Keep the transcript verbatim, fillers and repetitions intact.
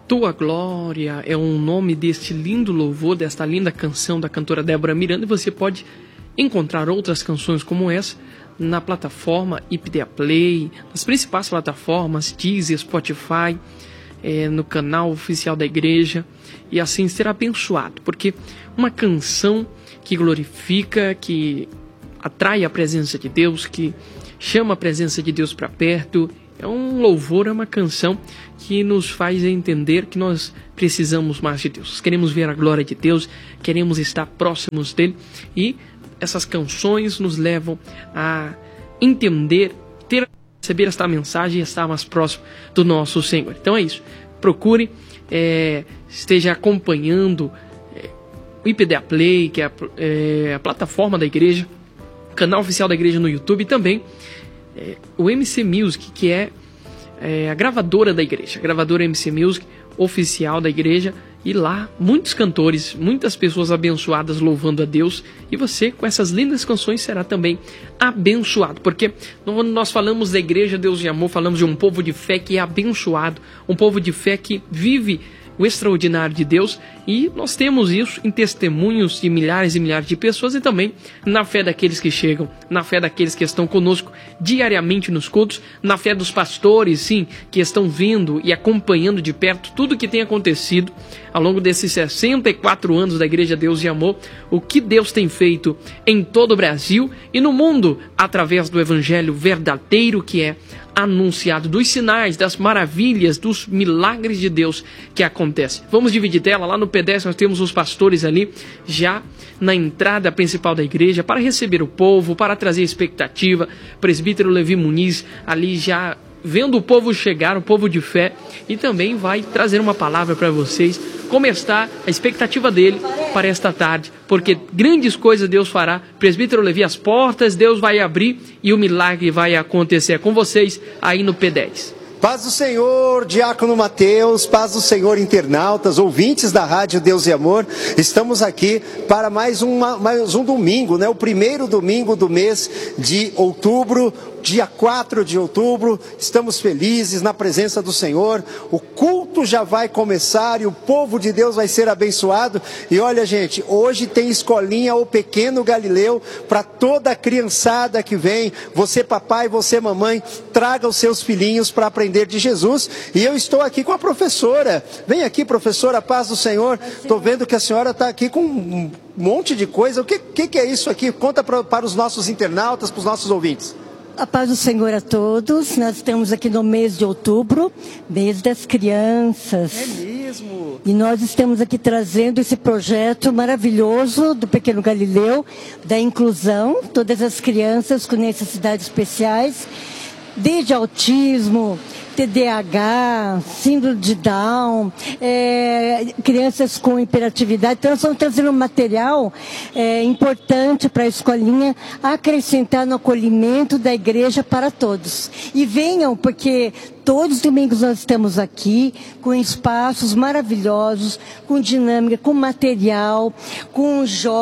Tua Glória é o nome deste lindo louvor, desta linda canção da cantora Débora Miranda, e você pode encontrar outras canções como essa na plataforma I P D A Play, nas principais plataformas, Deezer, Spotify, é, no canal oficial da igreja, e assim ser abençoado, porque uma canção que glorifica, que atrai a presença de Deus, que chama a presença de Deus para perto, é um louvor, é uma canção que nos faz entender que nós precisamos mais de Deus. Queremos ver a glória de Deus, queremos estar próximos dele, e essas canções nos levam a entender, ter, receber esta mensagem e estar mais próximo do nosso Senhor. Então é isso. Procure, é, esteja acompanhando é, o I P D A Play, que é a, é a plataforma da igreja, canal oficial da igreja no YouTube, e também é, o M C Music, que é, é a gravadora da igreja, a gravadora M C Music oficial da igreja, e lá muitos cantores, muitas pessoas abençoadas louvando a Deus, e você com essas lindas canções será também abençoado, porque quando nós falamos da igreja Deus de Amor, falamos de um povo de fé que é abençoado, um povo de fé que vive o extraordinário de Deus, e nós temos isso em testemunhos de milhares e milhares de pessoas, e também na fé daqueles que chegam, na fé daqueles que estão conosco diariamente nos cultos, na fé dos pastores, sim, que estão vendo e acompanhando de perto tudo o que tem acontecido ao longo desses sessenta e quatro anos da Igreja Deus de Amor, o que Deus tem feito em todo o Brasil e no mundo, através do Evangelho verdadeiro que é anunciado, dos sinais, das maravilhas, dos milagres de Deus que acontecem. Vamos dividir tela, lá no P dez nós temos os pastores ali, já na entrada principal da igreja, para receber o povo, para trazer expectativa. Presbítero Levi Muniz ali já vendo o povo chegar, o povo de fé, e também vai trazer uma palavra para vocês, como está a expectativa dele para esta tarde, porque grandes coisas Deus fará. Presbítero Levi, as portas Deus vai abrir e o milagre vai acontecer com vocês aí no P dez. Paz do Senhor, Diácono Mateus, paz do Senhor, internautas, ouvintes da Rádio Deus e Amor. Estamos aqui para mais, uma, mais um domingo, né? O primeiro domingo do mês de outubro, dia quatro de outubro. Estamos felizes na presença do Senhor. O culto já vai começar e o povo de Deus vai ser abençoado. E olha, gente, hoje tem escolinha O Pequeno Galileu para toda a criançada que vem. Você papai, você mamãe, traga os seus filhinhos para aprender de Jesus. E eu estou aqui com a professora. Vem aqui, professora, paz do Senhor. Estou vendo que a senhora está aqui com um monte de coisa. O que, que, que é isso aqui? Conta pra, para os nossos internautas, para os nossos ouvintes. A paz do Senhor a todos. Nós estamos aqui no mês de outubro, mês das crianças. É mesmo? E nós estamos aqui trazendo esse projeto maravilhoso do Pequeno Galileu, da inclusão, todas as crianças com necessidades especiais, desde autismo, T D A H, síndrome de Down, é, crianças com hiperatividade. Então, nós estamos trazendo um material é, importante para a escolinha, acrescentar no acolhimento da igreja para todos. E venham, porque todos os domingos nós estamos aqui com espaços maravilhosos, com dinâmica, com material, com jogos.